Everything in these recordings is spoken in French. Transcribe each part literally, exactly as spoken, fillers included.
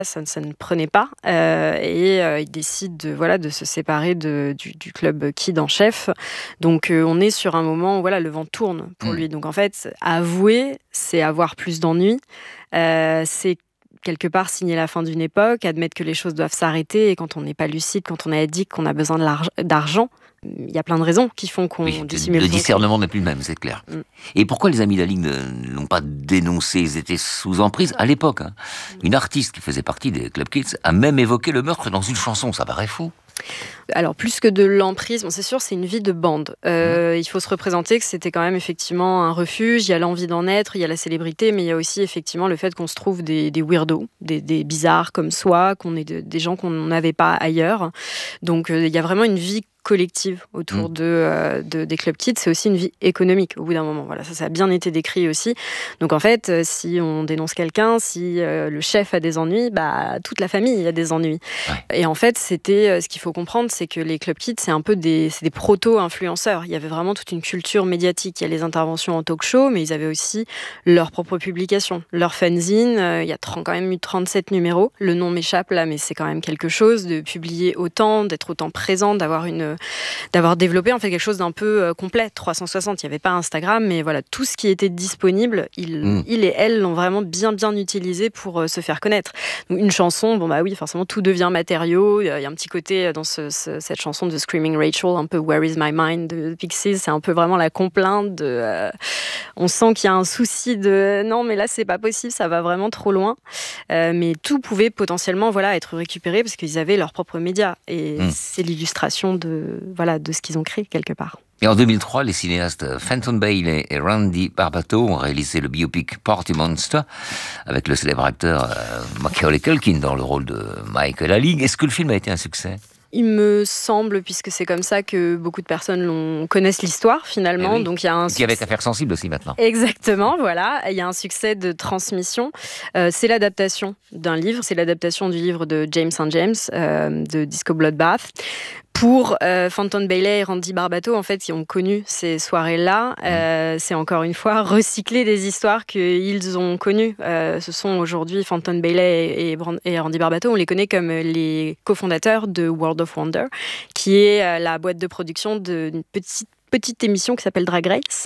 Ça, ça ne prenait pas euh, et euh, il décide de, voilà, de se séparer de, du, du club Kid en chef. Donc euh, on est sur un moment où voilà, le vent tourne pour mmh. lui. Donc en fait, avouer, c'est avoir plus d'ennuis. Euh, c'est quelque part signer la fin d'une époque, admettre que les choses doivent s'arrêter et quand on n'est pas lucide, quand on est addict, qu'on a besoin de d'argent, il y a plein de raisons qui font qu'on oui, dissimule. Le discernement n'est plus le même, c'est clair. Mm. Et pourquoi les Amis de la Ligue ne l'ont pas dénoncé? Ils étaient sous emprise à l'époque. Hein. Mm. Une artiste qui faisait partie des Club Kids a même évoqué le meurtre dans une chanson, ça paraît fou. Alors, plus que de l'emprise, bon, c'est sûr, c'est une vie de bande. Euh, mmh. Il faut se représenter que c'était quand même effectivement un refuge, il y a l'envie d'en être, il y a la célébrité, mais il y a aussi effectivement le fait qu'on se trouve des, des weirdos, des, des bizarres comme soi, qu'on est de, des gens qu'on n'avait pas ailleurs. Donc, euh, il y a vraiment une vie collective autour mmh. de, euh, de, des Club Kids. C'est aussi une vie économique au bout d'un moment. Voilà, ça, ça a bien été décrit aussi. Donc en fait, euh, si on dénonce quelqu'un, si euh, le chef a des ennuis, bah, toute la famille a des ennuis. Ouais. Et en fait, c'était, euh, ce qu'il faut comprendre, c'est que les Club Kids, c'est un peu des, c'est des proto-influenceurs. Il y avait vraiment toute une culture médiatique. Il y a les interventions en talk-show, mais ils avaient aussi leurs propres publications, leurs fanzines. Euh, il y a trente, quand même eu trente-sept numéros. Le nom m'échappe là, mais c'est quand même quelque chose de publier autant, d'être autant présent, d'avoir une d'avoir développé en fait quelque chose d'un peu euh, complet, trois cent soixante. Il n'y avait pas Instagram, mais voilà, tout ce qui était disponible, il, mmh. il et elle l'ont vraiment bien bien utilisé pour euh, se faire connaître. Donc, une chanson, bon bah oui, forcément tout devient matériau. Il y a un petit côté dans ce, ce, cette chanson de Screaming Rachel, un peu Where is my mind de Pixies, c'est un peu vraiment la complainte de. Euh, on sent qu'il y a un souci de non, mais là c'est pas possible, ça va vraiment trop loin. Euh, mais tout pouvait potentiellement voilà être récupéré parce qu'ils avaient leurs propres médias et mmh. c'est l'illustration de voilà, de ce qu'ils ont créé quelque part. Et en deux mille trois, les cinéastes Fenton Bailey et Randy Barbato ont réalisé le biopic Party Monster avec le célèbre acteur euh, Macaulay Culkin dans le rôle de Mike La Ligue. Est-ce que le film a été un succès ? Il me semble, puisque c'est comme ça que beaucoup de personnes l'ont, connaissent l'histoire finalement. Oui. Donc il y a un qui avait affaire sensible aussi maintenant. Exactement, voilà. Il y a un succès de transmission. Euh, c'est l'adaptation d'un livre. C'est l'adaptation du livre de James Saint James, euh, de Disco Bloodbath. Pour euh, Fenton Bailey et Randy Barbato, en fait, qui ont connu ces soirées-là, euh, c'est encore une fois recycler des histoires qu'ils ont connues. Euh, ce sont aujourd'hui Fenton Bailey et, et Randy Barbato, on les connaît comme les cofondateurs de World of Wonder, qui est euh, la boîte de production d'une petite petite émission qui s'appelle Drag Race.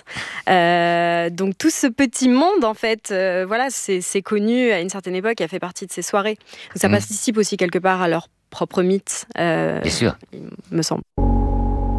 Euh, donc tout ce petit monde, en fait, euh, voilà, c'est, c'est connu à une certaine époque, a fait partie de ces soirées. Donc ça mmh. participe aussi quelque part à leur propre mythe, euh, Bien sûr. il me semble.